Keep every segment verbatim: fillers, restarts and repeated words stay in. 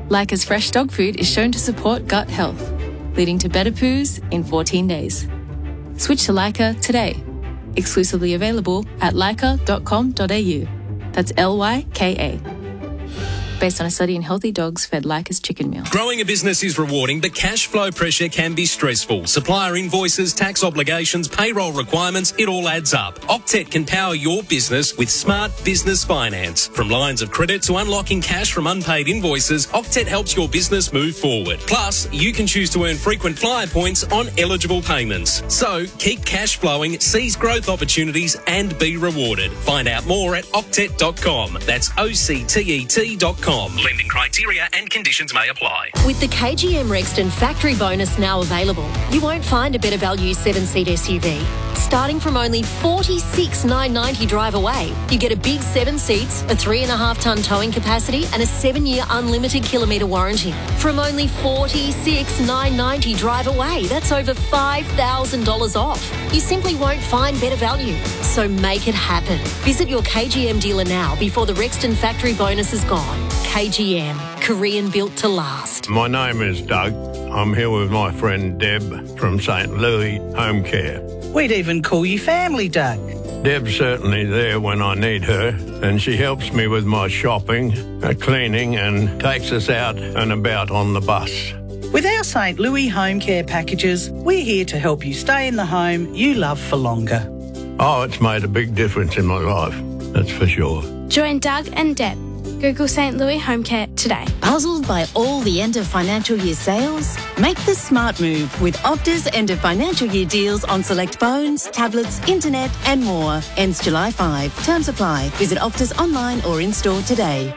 Leica's fresh dog food is shown to support gut health, leading to better poos in fourteen days. Switch to Leica today. Exclusively available at leica dot com dot a u. That's L Y K A. Based on a study in healthy dogs fed Leica's chicken meal. Growing a business is rewarding, but cash flow pressure can be stressful. Supplier invoices, tax obligations, payroll requirements, it all adds up. Octet can power your business with smart business finance. From lines of credit to unlocking cash from unpaid invoices, Octet helps your business move forward. Plus, you can choose to earn frequent flyer points on eligible payments. So, keep cash flowing, seize growth opportunities and be rewarded. Find out more at octet dot com. That's O C T E T dot com. Lending criteria and conditions may apply. With the K G M Rexton factory bonus now available, you won't find a better value seven-seat S U V. Starting from only forty-six thousand nine hundred ninety drive away, you get a big seven seats, a three and a half tonne towing capacity and a seven-year unlimited kilometre warranty. From only forty-six thousand nine hundred ninety drive away, that's over five thousand dollars off. You simply won't find better value. So make it happen. Visit your K G M dealer now before the Rexton factory bonus is gone. K G M, Korean built to last. My name is Doug. I'm here with my friend Deb from Saint Louis Home Care. We'd even call you family, Doug. Deb's certainly there when I need her, and she helps me with my shopping, uh, cleaning, and takes us out and about on the bus. With our Saint Louis Home Care packages, we're here to help you stay in the home you love for longer. Oh, it's made a big difference in my life, that's for sure. Join Doug and Deb. Google Saint Louis Home Care today. Puzzled by all the end of financial year sales? Make the smart move with Opta's end of financial year deals on select phones, tablets, internet and more. Ends July fifth. Terms apply. Visit Opta's online or in-store today.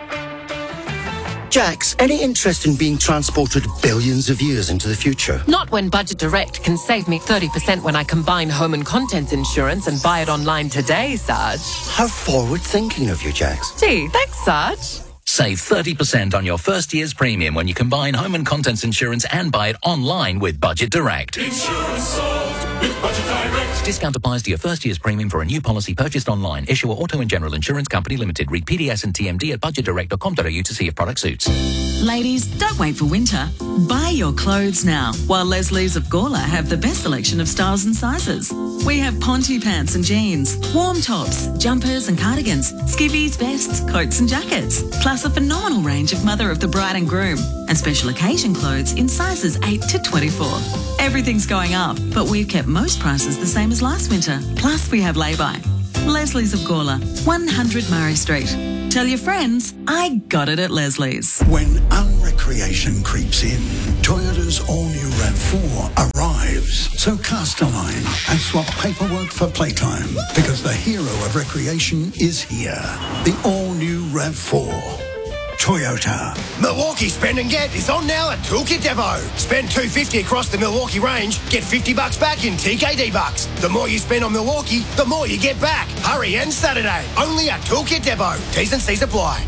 Jax, any interest in being transported billions of years into the future? Not when Budget Direct can save me thirty percent when I combine home and contents insurance and buy it online today, Sarge. How forward-thinking of you, Jax. Gee, thanks, Sarge. Save thirty percent on your first year's premium when you combine home and contents insurance and buy it online with Budget Direct. Insurance solved with Budget Direct. Discount applies to your first year's premium for a new policy purchased online. Issuer Auto and General Insurance Company Limited. Read P D S and T M D at budget direct dot com dot a u to see if product suits. Ladies, don't wait for winter. Buy your clothes now, while Leslie's of Gawler have the best selection of styles and sizes. We have ponte pants and jeans, warm tops, jumpers and cardigans, skivvies, vests, coats and jackets, plus a phenomenal range of mother of the bride and groom and special occasion clothes in sizes eight to twenty-four. Everything's going up, but we've kept most prices the same as last winter. Plus, we have lay-by. Leslie's of Gawler, one hundred Murray Street. Tell your friends, I got it at Leslie's. When unrecreation creeps in, Toyota's all-new RAV four arrives. So cast a line and swap paperwork for playtime, because the hero of recreation is here. The all-new RAV four. Toyota. Milwaukee Spend and Get is on now at Toolkit Depot. Spend two hundred fifty dollars across the Milwaukee range, get fifty bucks back in T K D bucks. The more you spend on Milwaukee, the more you get back. Hurry, and Saturday, only at Toolkit Depot. T's and C's apply.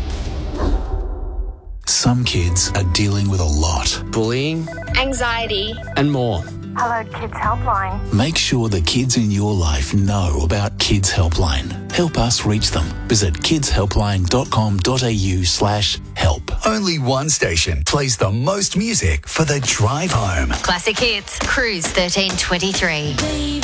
Some kids are dealing with a lot. Bullying, anxiety, and more. Hello Kids Helpline. Make sure the kids in your life know about Kids Helpline. Help us reach them. Visit kids helpline dot com dot a u slash help. Only one station plays the most music for the drive home. Classic Hits, Cruise thirteen twenty-three.